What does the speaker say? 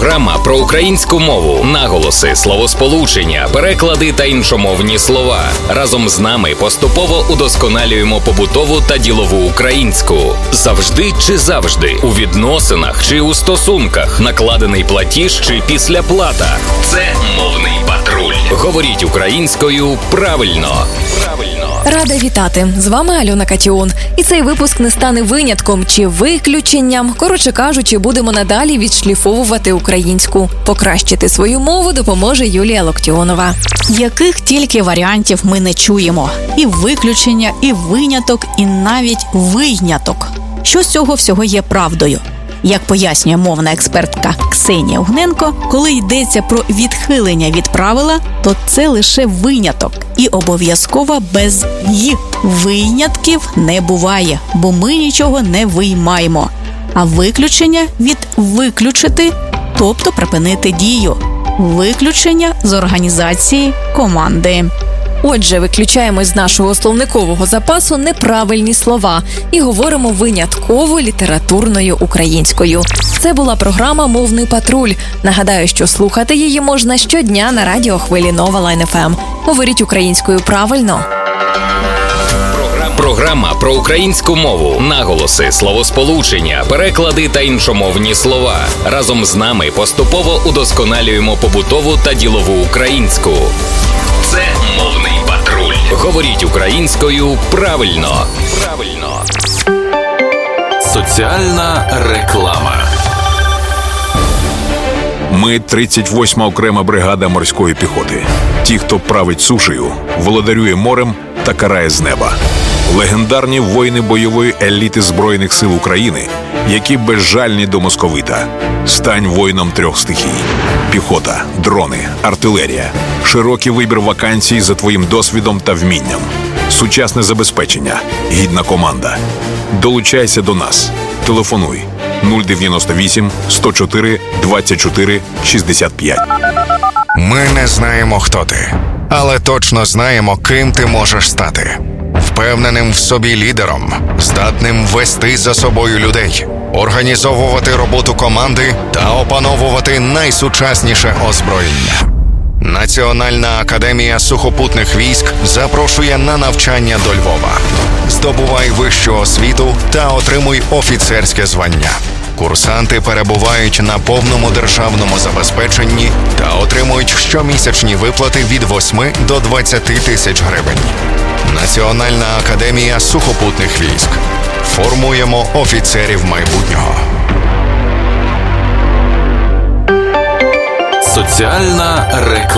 Програма про українську мову, наголоси, словосполучення, переклади та іншомовні слова. Разом з нами поступово удосконалюємо побутову та ділову українську. Завжди чи завжди, у відносинах чи у стосунках, накладений платіж чи післяплата. Це «Мовний патруль». Говоріть українською правильно. Рада вітати! З вами Альона Катіон. І цей випуск не стане винятком чи виключенням. Коротше кажучи, будемо надалі відшліфовувати українську. Покращити свою мову допоможе Юлія Локтіонова. Яких тільки варіантів ми не чуємо. І виключення, і виняток, і навіть вийняток. Що з цього всього є правдою? Як пояснює мовна експертка Ксенія Угненко, коли йдеться про відхилення від правила, то це лише виняток. І обов'язково без «й». Винятків не буває, бо ми нічого не виймаємо. А виключення від «виключити», тобто припинити дію. Виключення з організації команди. Отже, виключаємо з нашого словникового запасу неправильні слова і говоримо винятково літературною українською. Це була програма «Мовний патруль». Нагадаю, що слухати її можна щодня на радіохвилі Нова Лайн ФМ. Говоріть українською правильно. Програма про українську мову, наголоси, словосполучення, переклади та іншомовні слова. Разом з нами поступово удосконалюємо побутову та ділову українську. Це «Мовний патруль». Говоріть українською правильно. Соціальна реклама. Ми 38-ма окрема бригада морської піхоти. Ті, хто править сушею, володарює морем та карає з неба. Легендарні воїни бойової еліти Збройних сил України, які безжальні до московита. Стань воїном 3 стихій. Піхота, дрони, артилерія. Широкий вибір вакансій за твоїм досвідом та вмінням. Сучасне забезпечення, гідна команда. Долучайся до нас. Телефонуй 098 104 24 65. Ми не знаємо, хто ти, але точно знаємо, ким ти можеш стати. Впевненим в собі лідером, здатним вести за собою людей, організовувати роботу команди та опановувати найсучасніше озброєння. Національна академія сухопутних військ запрошує на навчання до Львова. Здобувай вищу освіту та отримуй офіцерське звання. Курсанти перебувають на повному державному забезпеченні та отримують щомісячні виплати від 8 до 20 тисяч гривень. Національна академія сухопутних військ. Формуємо офіцерів майбутнього. Соціальна реклама.